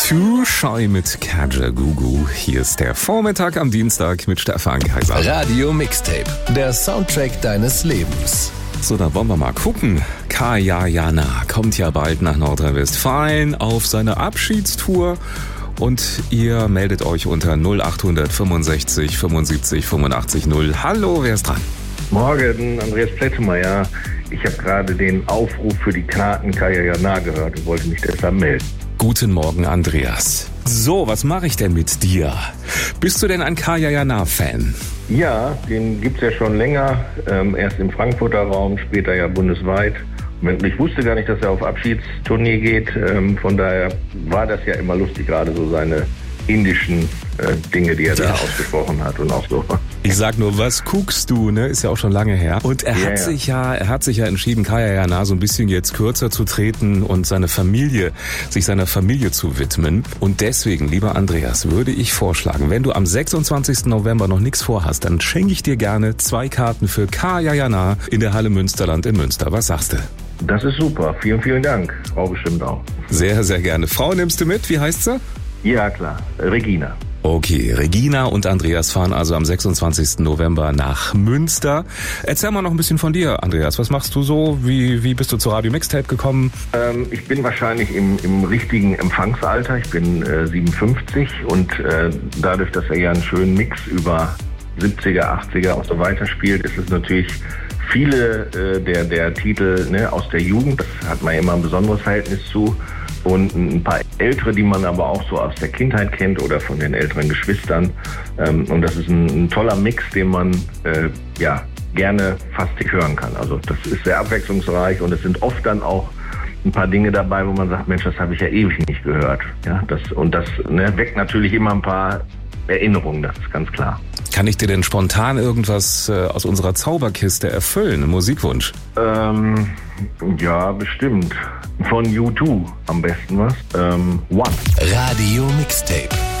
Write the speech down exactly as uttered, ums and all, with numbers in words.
Too Shy mit Kaja Gugu. Hier ist der Vormittag am Dienstag mit Stefan Kaiser. Radio Mixtape, der Soundtrack deines Lebens. So, da wollen wir mal gucken. Kaya Jana kommt ja bald nach Nordrhein-Westfalen auf seine Abschiedstour. Und ihr meldet euch unter null acht fünfundsechzig fünfundsiebzig fünfundachtzig null. Hallo, wer ist dran? Morgen, Andreas Plettemeyer. Ich habe gerade den Aufruf für die Karten Kaya Jana gehört und wollte mich deshalb melden. Guten Morgen, Andreas. So, was mache ich denn mit dir? Bist du denn ein Kaya Jana-Fan? Ja, den gibt's ja schon länger. Ähm, erst im Frankfurter Raum, später ja bundesweit. Ich wusste gar nicht, dass er auf Abschiedstournee geht. Ähm, von daher war das ja immer lustig, gerade so seine indischen äh, Dinge, die er ja. da ausgesprochen hat und auch so. Ich sag nur, was guckst du, ne? Ist ja auch schon lange her. Und er ja, hat ja. sich ja, er hat sich ja entschieden, Kaya Jana so ein bisschen jetzt kürzer zu treten und seine Familie, sich seiner Familie zu widmen. Und deswegen, lieber Andreas, würde ich vorschlagen, wenn du am sechsundzwanzigsten November noch nichts vorhast, dann schenke ich dir gerne zwei Karten für Kaya Jana in der Halle Münsterland in Münster. Was sagst du? Das ist super. Vielen, vielen Dank. Frau bestimmt auch. Sehr, sehr gerne. Frau nimmst du mit? Wie heißt sie? Ja, klar. Regina. Okay, Regina und Andreas fahren also am sechsundzwanzigsten November nach Münster. Erzähl mal noch ein bisschen von dir, Andreas. Was machst du so? Wie, wie bist du zur Radio Mixtape gekommen? Ähm, ich bin wahrscheinlich im, im richtigen Empfangsalter. Ich bin äh, siebenundfünfzig und äh, dadurch, dass er ja einen schönen Mix über siebziger, achtziger und so weiter spielt, ist es natürlich viele äh, der, der Titel ne, aus der Jugend. Das hat man ja immer ein besonderes Verhältnis zu. Und ein paar ältere, die man aber auch so aus der Kindheit kennt oder von den älteren Geschwistern. Und das ist ein, ein toller Mix, den man äh, ja gerne fast nicht hören kann. Also das ist sehr abwechslungsreich und es sind oft dann auch ein paar Dinge dabei, wo man sagt, Mensch, das habe ich ja ewig nicht gehört. Ja, das, und das ne, weckt natürlich immer ein paar Erinnerungen, das ist ganz klar. Kann ich dir denn spontan irgendwas äh, aus unserer Zauberkiste erfüllen, einen Musikwunsch? Ähm, ja, bestimmt. Von U zwei am besten was. Ähm, One. Radio Mixtape.